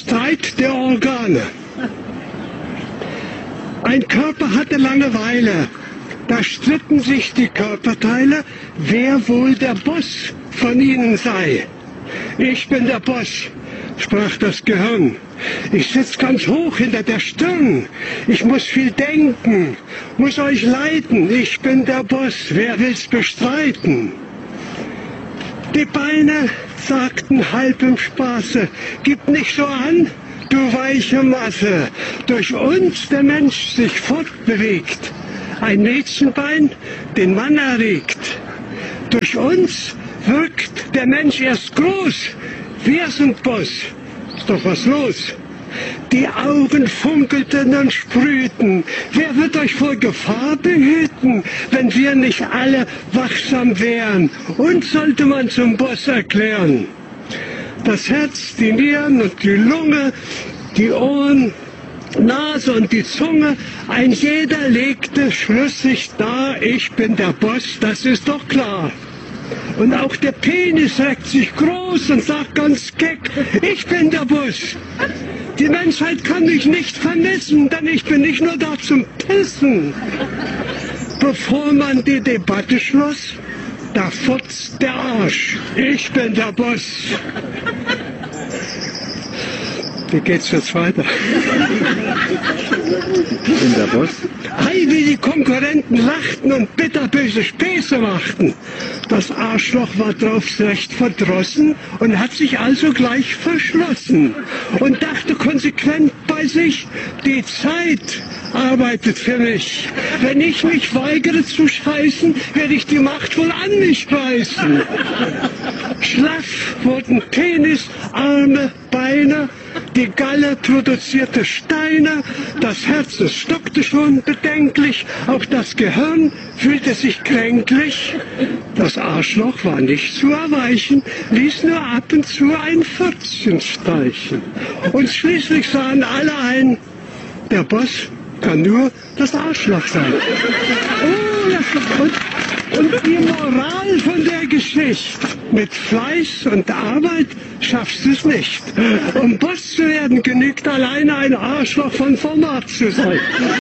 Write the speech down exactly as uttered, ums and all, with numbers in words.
Streit der Organe. Ein Körper hatte Langeweile. Da stritten sich die Körperteile, wer wohl der Boss von ihnen sei. Ich bin der Boss, sprach das Gehirn. Ich sitz ganz hoch hinter der Stirn. Ich muss viel denken, muss euch leiten. Ich bin der Boss, wer will's bestreiten? Die Beine sagten halb im Spaße, gib nicht so an, du weiche Masse. Durch uns der Mensch sich fortbewegt. Ein Mädchenbein den Mann erregt. Durch uns wirkt der Mensch erst groß. Wir sind Boss. Ist doch was los? Die Augen funkelten und sprühten. Wer wird euch vor Gefahr behüten, wenn wir nicht alle wachsam wären? Uns sollte man zum Boss erklären. Das Herz, die Nieren und die Lunge, die Ohren, Nase und die Zunge, ein jeder legte schlüssig dar, ich bin der Boss, das ist doch klar. Und auch der Penis reckt sich groß und sagt ganz keck, ich bin der Boss. Die Menschheit kann mich nicht vermissen, denn ich bin nicht nur da zum Pissen. Bevor man die Debatte schloss, da futzt der Arsch, ich bin der Boss. Wie geht's jetzt weiter? In der Boss? Ei, wie die Konkurrenten lachten und bitterböse Späße machten. Das Arschloch war drauf recht verdrossen und hat sich also gleich verschlossen und dachte konsequent bei sich, die Zeit arbeitet für mich. Wenn ich mich weigere zu scheißen, werde ich die Macht wohl an mich reißen. Schlaff wurden Penis, Arme, Beine, die Galle produzierte Steine, das Herz, es stockte schon bedenklich, auch das Gehirn fühlte sich kränklich. Das Arschloch war nicht zu erweichen, ließ nur ab und zu ein Pfützchen streichen. Und schließlich sahen alle ein, der Boss kann nur das Arschloch sein. Oh, ja, und Und die Moral von der Geschichte, mit Fleiß und Arbeit schaffst du es nicht. Um Boss zu werden, genügt alleine ein Arschloch von Format zu sein.